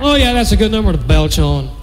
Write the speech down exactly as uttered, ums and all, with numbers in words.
Oh, yeah, that's a good number to belch on.